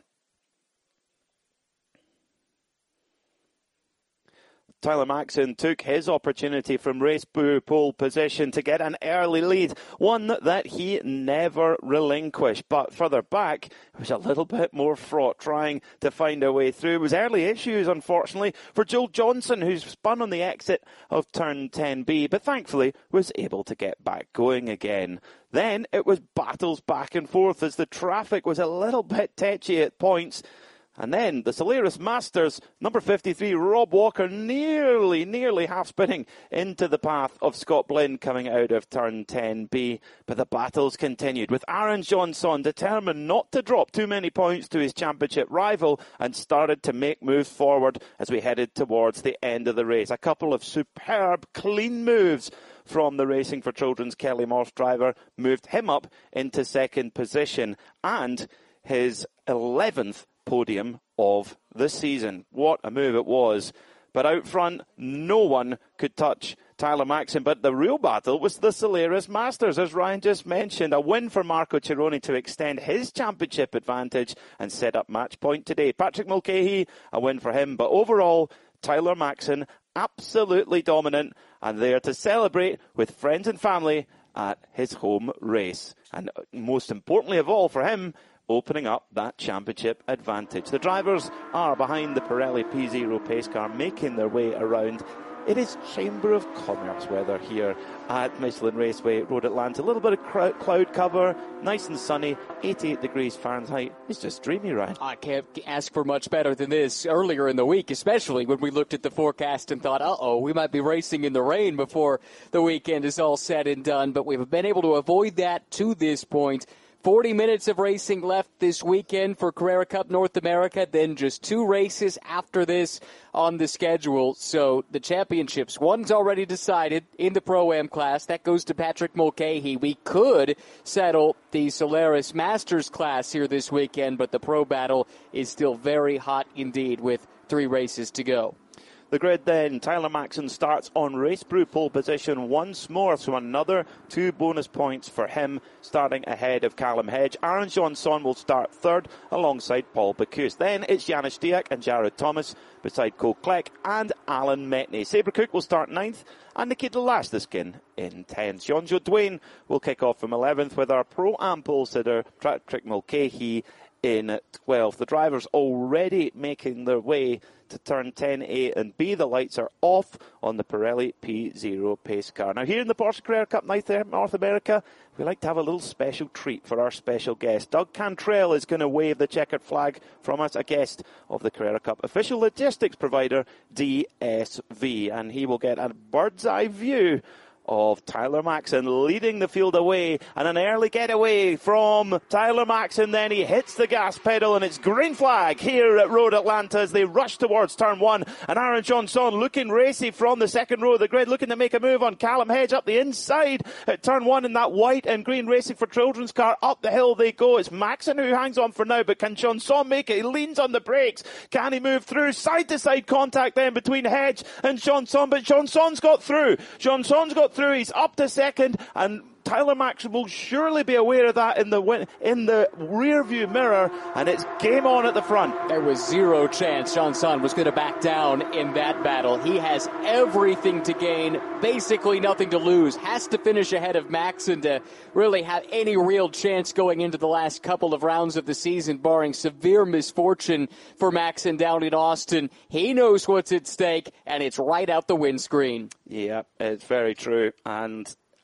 Tyler Maxson took his opportunity from race pole position to get an early lead, one that he never relinquished. But further back, it was a little bit more fraught, trying to find a way through. It was early issues, unfortunately, for Joel Johnson, who spun on the exit of turn ten B, but thankfully was able to get back going again. Then it was battles back and forth as the traffic was a little bit tetchy at points. And then the Solaris Masters, number fifty-three, Rob Walker, nearly, nearly half-spinning into the path of Scott Blinn coming out of turn ten B. But the battles continued, with Aaron Johnson determined not to drop too many points to his championship rival and started to make moves forward as we headed towards the end of the race. A couple of superb, clean moves from the Racing for Children's Kelly Morse driver moved him up into second position, and his eleventh podium of the season. What a move it was. But out front, no one could touch Tyler Maxson. But the real battle was the Solaris Masters, as Ryan just mentioned. A win for Marco Cironi to extend his championship advantage and set up match point today. Patrick Mulcahy, a win for him. But overall, Tyler Maxson, absolutely dominant, and there to celebrate with friends and family at his home race. And most importantly of all for him, opening up that championship advantage. The drivers are behind the Pirelli P zero pace car, making their way around. It is Chamber of Commerce weather here at Michelin Raceway, Road Atlanta. A little bit of cloud cover, nice and sunny, eighty-eight degrees Fahrenheit. It's just dreamy, Ryan. I can't ask for much better than this earlier in the week, especially when we looked at the forecast and thought, uh-oh, we might be racing in the rain before the weekend is all said and done. But we've been able to avoid that to this point. forty minutes of racing left this weekend for Carrera Cup North America, then just two races after this on the schedule. So the championships, one's already decided in the Pro-Am class. That goes to Patrick Mulcahy. We could settle the Solaris Masters class here this weekend, but the Pro battle is still very hot indeed with three races to go. The grid then, Tyler Maxson starts on race brew pole position once more, so another two bonus points for him, starting ahead of Callum Hedge. Aaron Johnson will start third alongside Paul Bacchus. Then it's Janis Diak and Jared Thomas beside Cole Kleck and Alan Metney. Sabre Cook will start ninth and Nikita Lastiskin in tenth. Jean-Jo Duane will kick off from eleventh with our Pro-Am pole sitter Patrick Mulcahy in twelfth. The drivers already making their way to turn ten A and B. The lights are off on the Pirelli P zero pace car. Now here in the Porsche Carrera Cup North America, we like to have a little special treat for our special guest. Doug Cantrell is going to wave the checkered flag from us, a guest of the Carrera Cup official logistics provider D S V, and he will get a bird's eye view of Tyler Maxson leading the field away, and an early getaway from Tyler Maxson. Then he hits the gas pedal, and it's green flag here at Road Atlanta as they rush towards turn one. And Aaron Johnson looking racy from the second row of the grid, looking to make a move on Callum Hedge up the inside at turn one in that white and green Racing for Children's car. Up the hill they go. It's Maxson who hangs on for now, but can Johnson make it? He leans on the brakes. Can he move through? Side to side contact then between Hedge and Johnson, but Johnson's got through. Johnson's got through. He's up to second, and Tyler Maxson will surely be aware of that in the in the rear view mirror, and it's game on at the front. There was zero chance Johnson was going to back down in that battle. He has everything to gain, basically nothing to lose. Has to finish ahead of Maxson to really have any real chance going into the last couple of rounds of the season, barring severe misfortune for Maxson down in Austin. He knows what's at stake, and it's right out the windscreen. Yeah, it's very true. And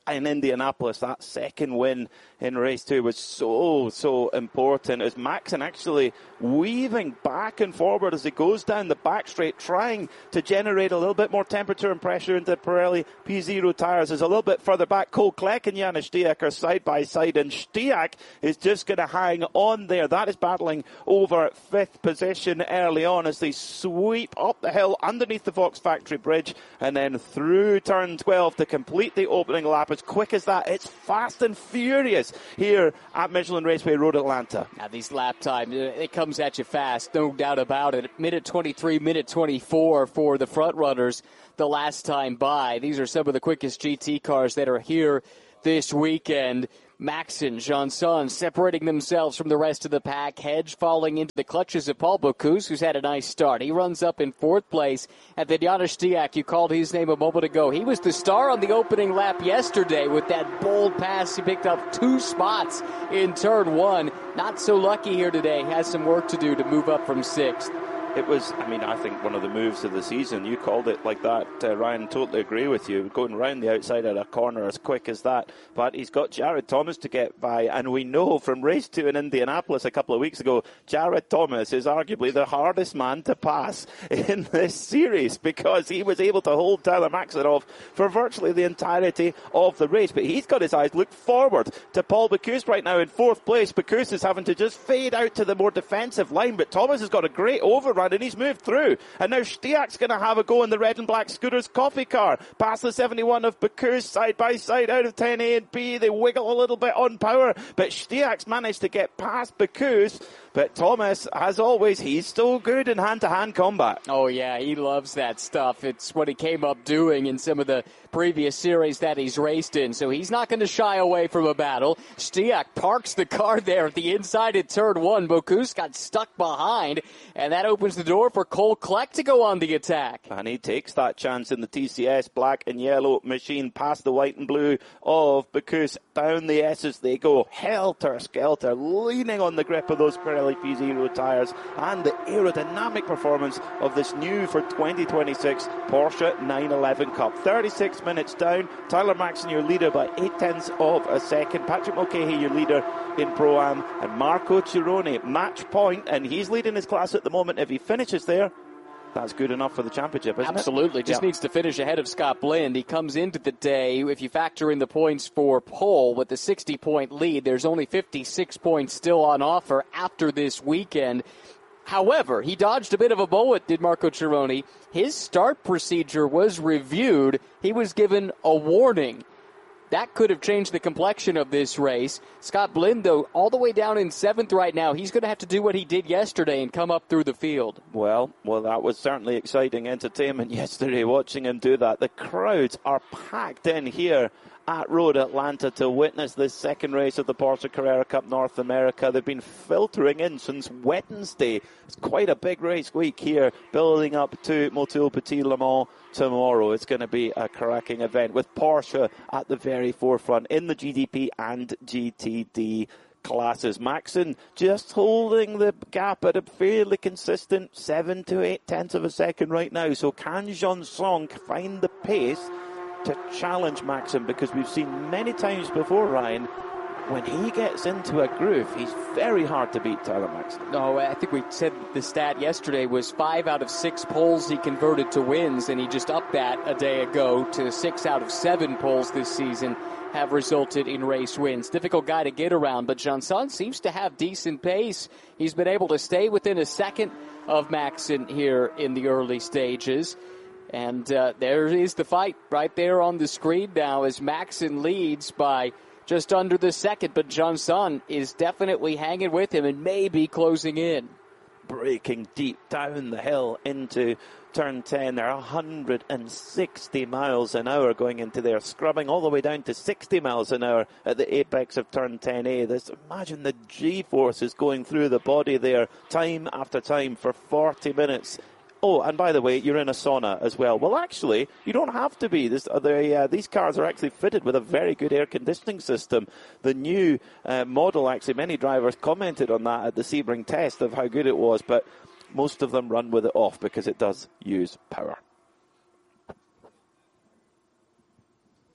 in Indianapolis, that second win in race two was so, so important as Maxon actually weaving back and forward as he goes down the back straight, trying to generate a little bit more temperature and pressure into Pirelli P Zero tyres. Is a little bit further back. Cole Kleck and Janis Stiak are side by side, and Stiak is just going to hang on there. That is battling over fifth position early on as they sweep up the hill underneath the Fox Factory Bridge and then through turn twelve to complete the opening lap. As quick as that, it's fast and furious here at Michelin Raceway Road Atlanta. Now these lap times, it comes at you fast, no doubt about it. Minute twenty-three, minute twenty-four for the front runners the last time by. These are some of the quickest G T cars that are here this weekend. Maxon, Janson separating themselves from the rest of the pack. Hedge falling into the clutches of Paul Bocuse, who's had a nice start. He runs up in fourth place. And then Janis Stiak, you called his name a moment ago. He was the star on the opening lap yesterday with that bold pass. He picked up two spots in turn one. Not so lucky here today. Has some work to do to move up from sixth. It was, I mean, I think one of the moves of the season. You called it like that, uh, Ryan. Totally agree with you. Going round the outside of a corner as quick as that. But he's got Jared Thomas to get by. And we know from race two in Indianapolis a couple of weeks ago, Jared Thomas is arguably the hardest man to pass in this series because he was able to hold Tyler Maxon off for virtually the entirety of the race. But he's got his eyes looked forward to Paul Bocuse right now in fourth place. Bocuse is having to just fade out to the more defensive line. But Thomas has got a great overrun. And he's moved through. And now Stiak's going to have a go in the red and black Scooters coffee car. Past the seventy-one of Bocuse, side by side out of ten A and B. They wiggle a little bit on power. But Stiak's managed to get past Bocuse. But Thomas, as always, he's still good in hand-to-hand combat. Oh, yeah, he loves that stuff. It's what he came up doing in some of the previous series that he's raced in. So he's not going to shy away from a battle. Stiak parks the car there at the inside at turn one. Bocuse got stuck behind, and that opens the door for Cole Kleck to go on the attack. And he takes that chance in the T C S black and yellow machine past the white and blue of Bocuse. Down the S's they go, helter-skelter, leaning on the grip of those Pirelli P Zero tyres and the aerodynamic performance of this new for twenty twenty-six Porsche nine eleven Cup. thirty-six minutes down. Tyler Maxon, your leader by eight tenths of a second. Patrick Mulcahy, your leader in Pro-Am. And Marco Cirone, match point, and he's leading his class at the moment. If he finishes there, that's good enough for the championship, isn't Absolutely. it? Absolutely. Just yeah. needs to finish ahead of Scott Blind. He comes into the day, if you factor in the points for pole, with the sixty-point lead. There's only fifty-six points still on offer after this weekend. However, he dodged a bit of a bullet, did Marco Cirone. His start procedure was reviewed. He was given a warning. That could have changed the complexion of this race. Scott Blind, though, all the way down in seventh right now. He's going to have to do what he did yesterday and come up through the field. Well, well, that was certainly exciting entertainment yesterday, watching him do that. The crowds are packed in here at Road Atlanta to witness this second race of the Porsche Carrera Cup North America. They've been filtering in since Wednesday. It's quite a big race week here, building up to Motul Petit Le Mans tomorrow. It's going to be a cracking event with Porsche at the very forefront in the G D P and G T D classes. Maxon just holding the gap at a fairly consistent seven to eight tenths of a second right now. So can Janson find the pace to challenge Maxon? Because we've seen many times before, Ryan, when he gets into a groove, he's very hard to beat, Tyler Maxon. No, I think we said the stat yesterday was five out of six poles he converted to wins, and he just upped that a day ago to six out of seven poles this season have resulted in race wins. Difficult guy to get around, but Janson seems to have decent pace. He's been able to stay within a second of Maxon here in the early stages. And uh, there is the fight right there on the screen now as Maxon leads by just under the second, but Janson is definitely hanging with him and maybe closing in. Breaking deep down the hill into turn ten. They're one hundred sixty miles an hour going into there, scrubbing all the way down to sixty miles an hour at the apex of turn ten A. This, imagine the G-force is going through the body there time after time for forty minutes. Oh, and by the way, you're in a sauna as well. Well, actually, you don't have to be. This, uh, they, uh, these cars are actually fitted with a very good air conditioning system. The new uh, model, actually, many drivers commented on that at the Sebring test of how good it was, but most of them run with it off because it does use power.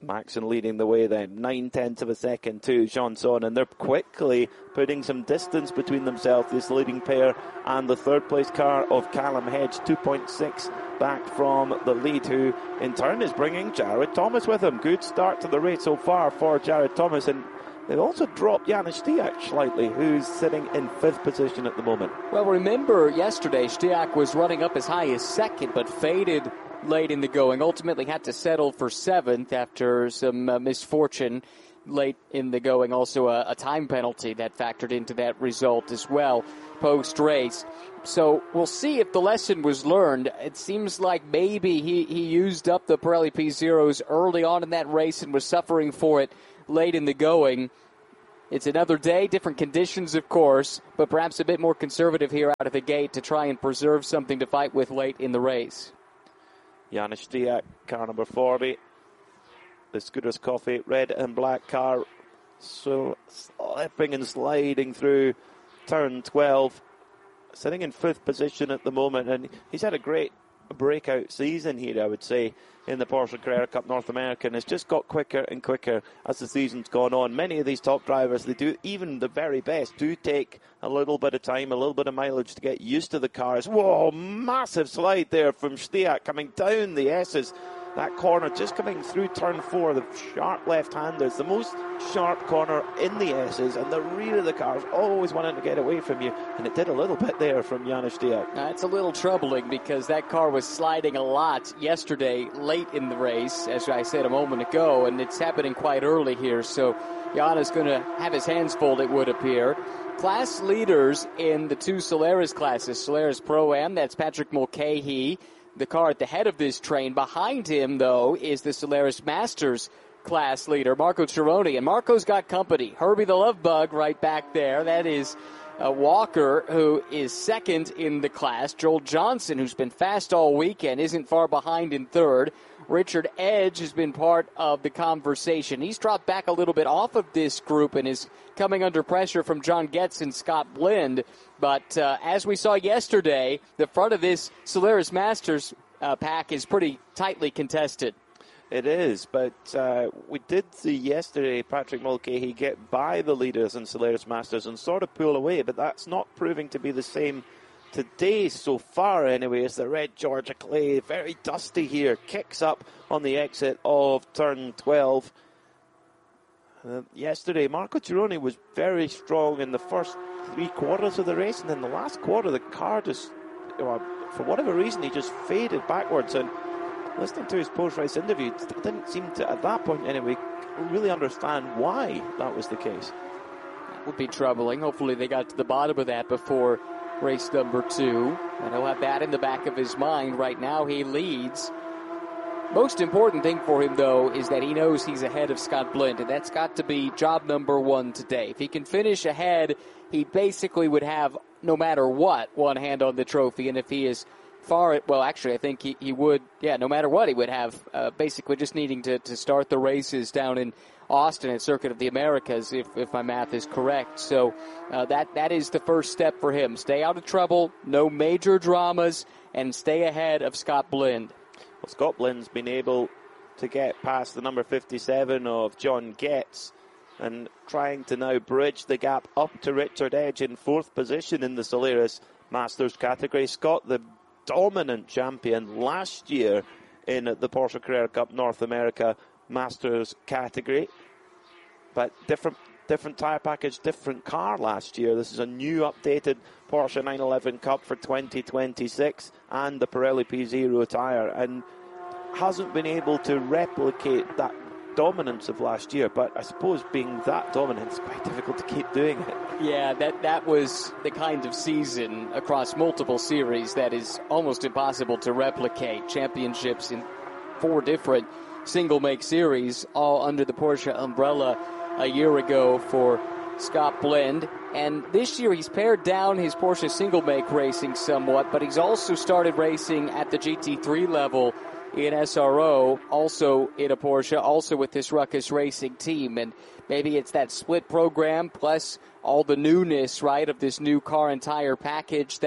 Maxon leading the way then, nine-tenths of a second to Johnson, and they're quickly putting some distance between themselves, this leading pair, and the third-place car of Callum Hedge, two point six back from the lead, who in turn is bringing Jared Thomas with him. Good start to the race so far for Jared Thomas, and they've also dropped Janis Stiak slightly, who's sitting in fifth position at the moment. Well, remember yesterday, Stiak was running up as high as second, but faded late in the going. Ultimately had to settle for seventh after some uh, misfortune late in the going. Also a, a time penalty that factored into that result as well post-race. So we'll see if the lesson was learned. It seems like maybe he, he used up the Pirelli P Zeros early on in that race and was suffering for it late in the going. It's another day, different conditions, of course, but perhaps a bit more conservative here out of the gate to try and preserve something to fight with late in the race. Janis Stiak, car number forty. The Scooters Coffee red and black car, so slipping and sliding through turn twelve. Sitting in fifth position at the moment, and he's had a great breakout season here, I would say, in the Porsche Carrera Cup North America, and it's just got quicker and quicker as the season's gone on. Many of these top drivers, they do, even the very best, do take a little bit of time, a little bit of mileage to get used to the cars. Whoa, massive slide there from Stiak coming down the S's. That corner just coming through turn four, the sharp left-handers, the most sharp corner in the S's, and the rear of the car's always wanting to get away from you, and it did a little bit there from Janis Stiak. Now, it's a little troubling because that car was sliding a lot yesterday late in the race, as I said a moment ago, and it's happening quite early here, so Jan is going to have his hands full, it would appear. Class leaders in the two Solaris classes, Solaris Pro-Am, that's Patrick Mulcahy, the car at the head of this train. Behind him, though, is the Solaris Masters class leader, Marco Cironi. And Marco's got company. Herbie the Love Bug right back there. That is uh, Walker, who is second in the class. Joel Johnson, who's been fast all weekend, isn't far behind in third. Richard Edge has been part of the conversation. He's dropped back a little bit off of this group and is coming under pressure from John Getz and Scott Blind. But uh, as we saw yesterday, the front of this Solaris Masters uh, pack is pretty tightly contested. It is, but uh, we did see yesterday Patrick Mulcahy get by the leaders in Solaris Masters and sort of pull away, but that's not proving to be the same today so far anyway, as the red Georgia Clay, very dusty here, kicks up on the exit of turn twelve. Uh, yesterday, Marco Cironi was very strong in the first three quarters of the race, and then the last quarter, the car just, well, for whatever reason, he just faded backwards. And listening to his post-race interview, I didn't seem to, at that point anyway, really understand why that was the case. That would be troubling. Hopefully they got to the bottom of that before race number two, and he'll have that in the back of his mind. Right now he leads. Most important thing for him, though, is that he knows he's ahead of Scott Blind, and that's got to be job number one today. If he can finish ahead, he basically would have, no matter what, one hand on the trophy, and if he is far, well, actually, I think he, he would, yeah, no matter what, he would have uh, basically just needing to, to start the races down in Austin at Circuit of the Americas, if, if my math is correct. So uh, that that is the first step for him. Stay out of trouble, no major dramas, and stay ahead of Scott Blind. Well, Scott Blind's been able to get past the number fifty-seven of John Getz and trying to now bridge the gap up to Richard Edge in fourth position in the Solaris Masters category. Scott, the dominant champion last year in the Porsche Carrera Cup North America Masters category, but different different tyre package, different car last year. This is a new updated Porsche nine eleven Cup for twenty twenty-six and the Pirelli P Zero tyre, and hasn't been able to replicate that dominance of last year. But I suppose being that dominant, it's quite difficult to keep doing it. Yeah, that, that was the kind of season across multiple series that is almost impossible to replicate. Championships in four different single-make series, all under the Porsche umbrella a year ago for Scott Blind. And this year he's pared down his Porsche single-make racing somewhat, but he's also started racing at the G T three level in S R O, also in a Porsche, also with this Ruckus Racing team. And maybe it's that split program plus all the newness, right, of this new car and tire package that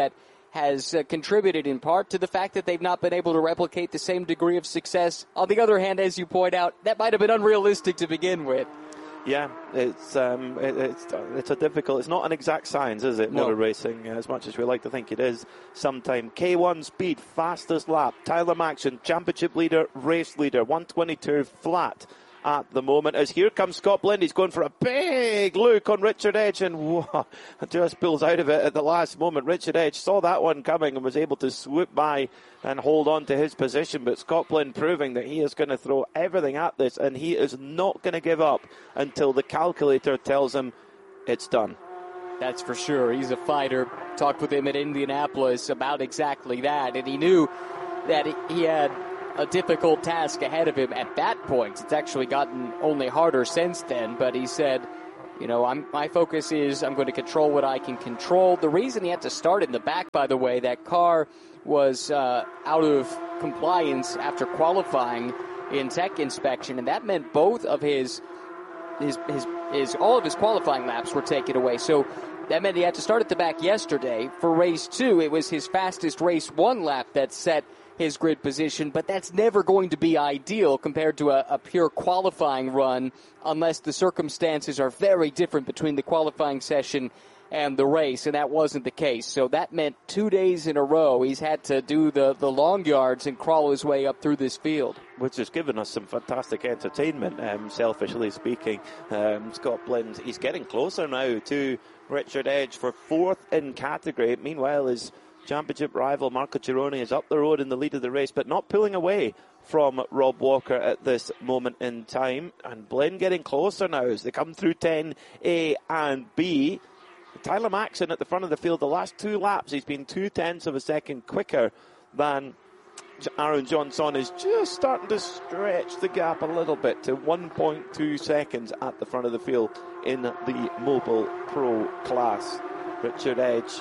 has uh, contributed in part to the fact that they've not been able to replicate the same degree of success. On the other hand, as you point out, that might have been unrealistic to begin with. Yeah, it's um, it, it's it's a difficult. It's not an exact science, is it? No. Motor racing, as much as we like to think it is. Sometime K one speed, fastest lap. Tyler Maxson, championship leader, race leader, one twenty-two flat at the moment. As here comes Scott Blind, he's going for a big look on Richard Edge, and whoa, just pulls out of it at the last moment. Richard Edge saw that one coming and was able to swoop by and hold on to his position, but Scott Blind proving that he is going to throw everything at this, and he is not going to give up until the calculator tells him it's done. That's for sure. He's a fighter. Talked with him at Indianapolis about exactly that, and he knew that he had a difficult task ahead of him at that point. It's actually gotten only harder since then, but he said, you know, I'm, my focus is I'm going to control what I can control. The reason he had to start in the back, by the way, that car was uh, out of compliance after qualifying in tech inspection, and that meant both of his, his, his, his all of his qualifying laps were taken away. So that meant he had to start at the back yesterday. For race two, it was his fastest race one lap that set his grid position, but that's never going to be ideal compared to a, a pure qualifying run unless the circumstances are very different between the qualifying session and the race, and that wasn't the case. So that meant two days in a row he's had to do the, the long yards and crawl his way up through this field. Which has given us some fantastic entertainment, um, selfishly speaking. Um, Scott Blind, he's getting closer now to Richard Edge for fourth in category. Meanwhile, his championship rival Marco Gironi is up the road in the lead of the race, but not pulling away from Rob Walker at this moment in time. And Blind getting closer now as they come through ten A and B. Tyler Maxson at the front of the field. The last two laps, he's been two tenths of a second quicker than Aaron Johnson. Is just starting to stretch the gap a little bit to one point two seconds at the front of the field in the Mobile Pro class. Richard Edge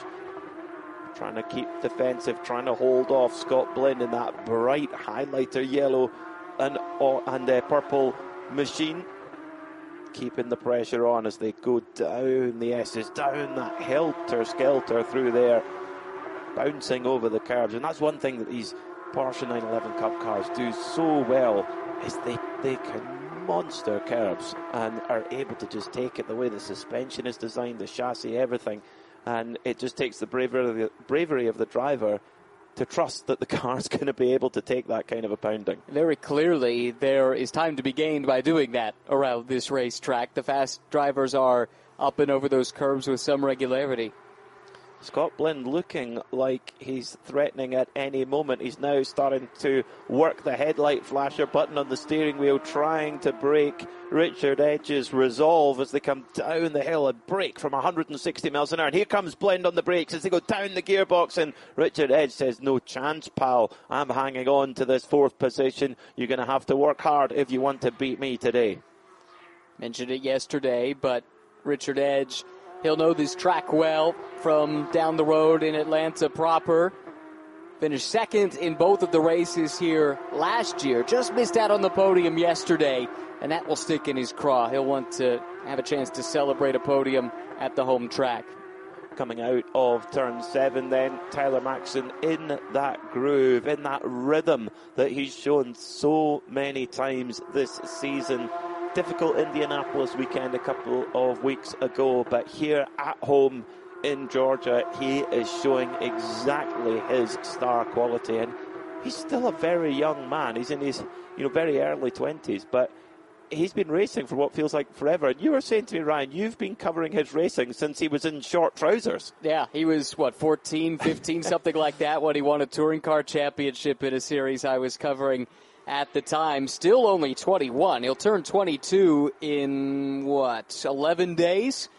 trying to keep defensive, trying to hold off Scott Blind in that bright highlighter yellow and, uh, and uh, purple machine. Keeping the pressure on as they go down the S's, down that helter-skelter through there, bouncing over the curbs. And that's one thing that these Porsche nine eleven Cup cars do so well, is they, they can monster curbs and are able to just take it the way the suspension is designed, the chassis, everything. And it just takes the bravery of the, bravery of the driver to trust that the car's going to be able to take that kind of a pounding. Very clearly, there is time to be gained by doing that around this racetrack. The fast drivers are up and over those curves with some regularity. Scott Blind looking like he's threatening at any moment. He's now starting to work the headlight flasher button on the steering wheel, trying to break Richard Edge's resolve as they come down the hill and break from one hundred sixty miles an hour. And here comes Blind on the brakes as they go down the gearbox, and Richard Edge says, no chance, pal. I'm hanging on to this fourth position. You're going to have to work hard if you want to beat me today. Mentioned it yesterday, but Richard Edge, he'll know this track well from down the road in Atlanta proper. Finished second in both of the races here last year. Just missed out on the podium yesterday, and that will stick in his craw. He'll want to have a chance to celebrate a podium at the home track. Coming out of turn seven then, Tyler Maxson in that groove, in that rhythm that he's shown so many times this season. Difficult Indianapolis weekend a couple of weeks ago, but here at home in Georgia, he is showing exactly his star quality, and he's still a very young man. He's in his, you know, very early twenties, but he's been racing for what feels like forever. And you were saying to me, Ryan, you've been covering his racing since he was in short trousers. Yeah, he was, what, fourteen, fifteen, something like that when he won a touring car championship in a series I was covering at the time. Still only twenty-one. He'll turn twenty-two in, what, eleven days?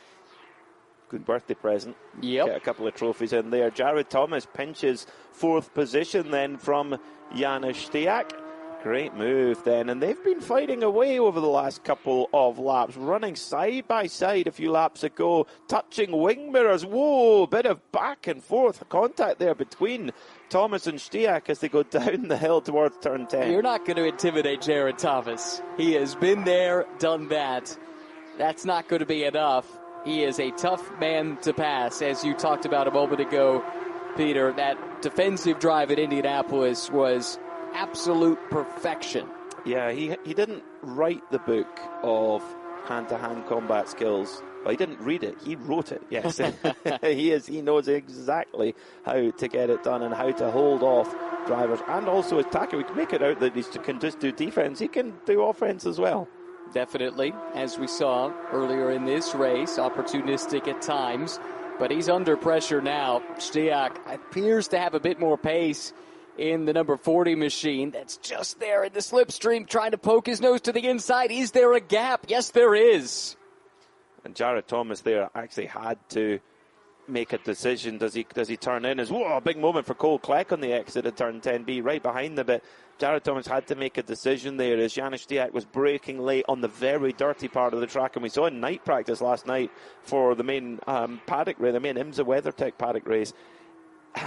Good birthday present. Yep. Get a couple of trophies in there. Jared Thomas pinches fourth position then from Janusz Stiak. Great move then. And they've been fighting away over the last couple of laps, running side by side a few laps ago, touching wing mirrors. Whoa, bit of back and forth contact there between Thomas and Stiak as they go down the hill towards turn ten. You're not going to intimidate Jared Thomas. He has been there, done that. That's not going to be enough. He is a tough man to pass, as you talked about a moment ago Peter, that defensive drive at Indianapolis was absolute perfection. Yeah, he he didn't write the book of hand-to-hand combat skills. Well, he didn't read it. He wrote it. Yes, he is. He knows exactly how to get it done and how to hold off drivers, and also attack. We can make it out that he can just do defense. He can do offense as well. Definitely, as we saw earlier in this race, opportunistic at times, but he's under pressure now. Stiak appears to have a bit more pace in the number forty machine that's just there in the slipstream, trying to poke his nose to the inside. Is there a gap? Yes, there is. And Jared Thomas there actually had to make a decision. Does he does he turn in? As whoa, a big moment for Cole Kleck on the exit of turn ten B, right behind the bit. Jared Thomas had to make a decision there as Janusz Stiak was braking late on the very dirty part of the track. And we saw in night practice last night for the main um, paddock race, the main IMSA WeatherTech paddock race,